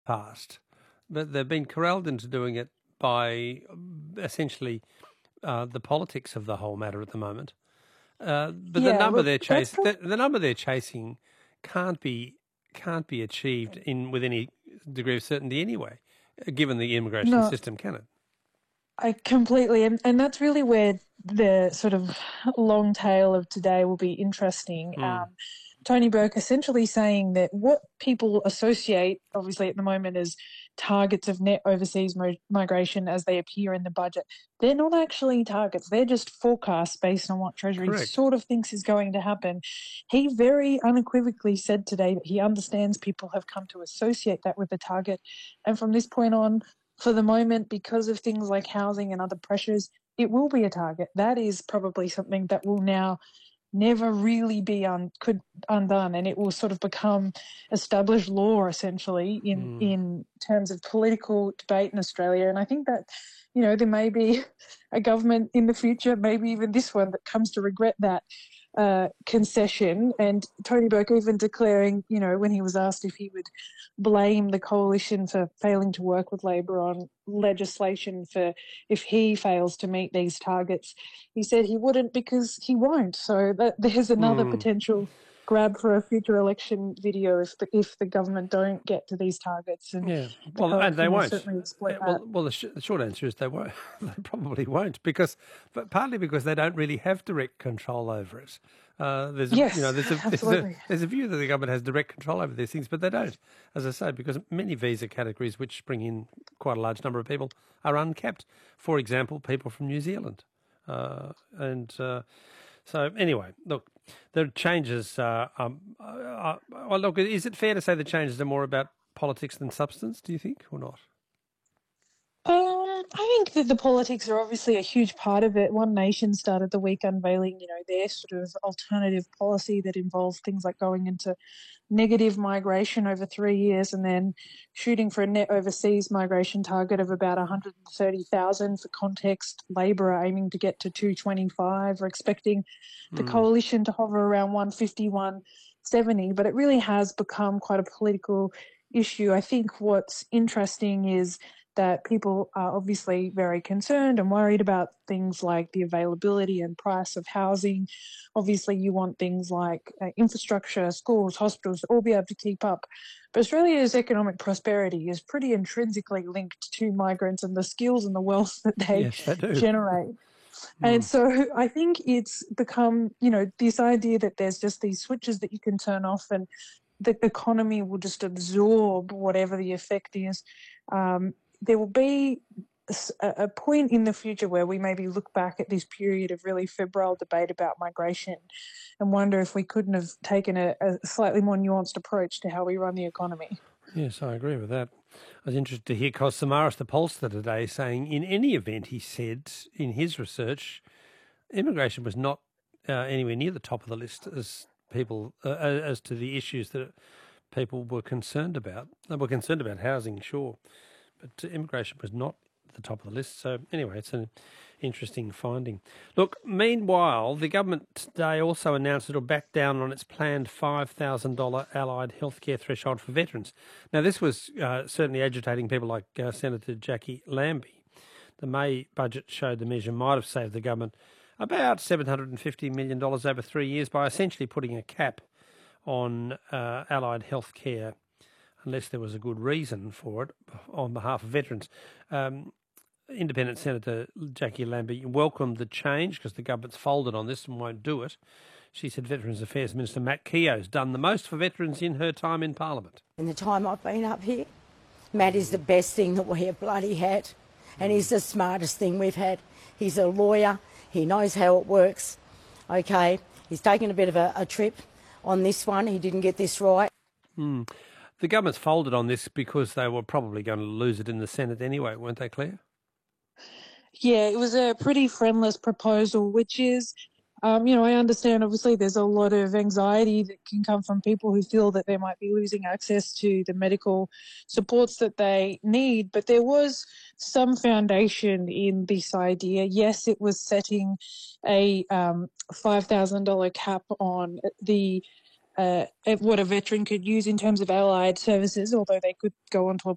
past, but they've been corralled into doing it by essentially the politics of the whole matter at the moment. But the Yeah, number look, they're that's chasing, the number they're chasing, can't be achieved with any degree of certainty anyway, given the immigration no, system, can it? I completely, and that's really where the sort of long tail of today will be interesting. Mm, Tony Burke essentially saying that what people associate, obviously at the moment, as targets of net overseas migration as they appear in the budget, they're not actually targets. They're just forecasts based on what Treasury correct. sort of thinks is going to happen. He very unequivocally said today that he understands people have come to associate that with the target. And from this point on, for the moment, because of things like housing and other pressures, it will be a target. That is probably something that will now never really be undone, and it will sort of become established law essentially in terms of political debate in Australia. And I think that there may be a government in the future, maybe even this one, that comes to regret that concession. And Tony Burke even declaring, when he was asked if he would blame the coalition for failing to work with Labor on legislation for if he fails to meet these targets, he said he wouldn't because he won't. So there's another Mm. potential grab for a future election video if the government don't get to these targets, and Yeah, the well, and they coalition will won't. certainly exploit that. Well, the short answer is they won't. They probably won't but partly because they don't really have direct control over it. There's a, you know, Yes, absolutely. there's a view that the government has direct control over these things, but they don't, as I say, because many visa categories which bring in quite a large number of people are uncapped. For example, people from New Zealand, and. So anyway, look, the changes. Well, look, is it fair to say the changes are more about politics than substance? Do you think, or not? I think that the politics are obviously a huge part of it. One Nation started the week unveiling, their sort of alternative policy that involves things like going into negative migration over 3 years and then shooting for a net overseas migration target of about 130,000. For context, Labor are aiming to get to 225. We're expecting the coalition to hover around 150, 170, but it really has become quite a political issue. I think what's interesting is that people are obviously very concerned and worried about things like the availability and price of housing. Obviously, you want things like infrastructure, schools, hospitals to all be able to keep up. But Australia's economic prosperity is pretty intrinsically linked to migrants and the skills and the wealth that they Yes, they do. generate. And so I think it's become, this idea that there's just these switches that you can turn off and the economy will just absorb whatever the effect is. There will be a point in the future where we maybe look back at this period of really febrile debate about migration and wonder if we couldn't have taken a slightly more nuanced approach to how we run the economy. Yes, I agree with that. I was interested to hear Kos Samaras, the pollster today, saying in any event, he said in his research, immigration was not anywhere near the top of the list as people as to the issues that people were concerned about. They were concerned about housing, sure, but immigration was not at the top of the list. So anyway, it's an interesting finding. Look, meanwhile, the government today also announced it'll back down on its planned $5,000 allied healthcare threshold for veterans. Now, this was certainly agitating people like Senator Jackie Lambie. The May budget showed the measure might have saved the government about $750 million over 3 years by essentially putting a cap on allied healthcare, unless there was a good reason for it on behalf of veterans. Independent Senator Jackie Lambie welcomed the change because the government's folded on this and won't do it. She said Veterans Affairs Minister Matt Keogh's done the most for veterans in her time in Parliament. In the time I've been up here, Matt is the best thing that we have bloody had, and he's the smartest thing we've had. He's a lawyer, he knows how it works. Okay, he's taken a bit of a trip on this one, he didn't get this right. The government's folded on this because they were probably going to lose it in the Senate anyway, weren't they, Claire? Yeah, it was a pretty friendless proposal, which is, I understand obviously there's a lot of anxiety that can come from people who feel that they might be losing access to the medical supports that they need, but there was some foundation in this idea. Yes, it was setting a $5,000 cap on the what a veteran could use in terms of allied services, although they could go onto a